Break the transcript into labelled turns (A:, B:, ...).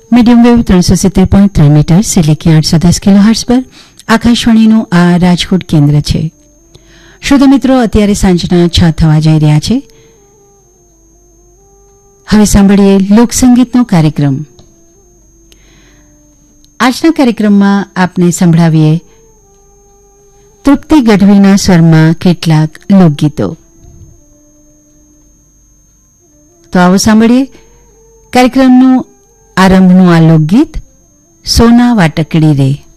A: Medium wave 370.3 metres એટલે કે 810 kilohertz પર આકાશવાણીનું આ રાજકોટ કેન્દ્ર છે. શ્રોતા મિત્રો, અત્યારે સાંજના 6 થવા જઈ રહ્યા છે. હવે સાંભળીએ લોકસંગીતનો કાર્યક્રમ. આજના કાર્યક્રમમાં આપને સંભળાવીએ તૃપ્તિ ગઢવીના સ્વરમાં કેટલાક લોકગીતો. તો આવો સાંભળીએ કાર્યક્રમનું આરંભનું આ લોકગીત સોના વાટકડી રે.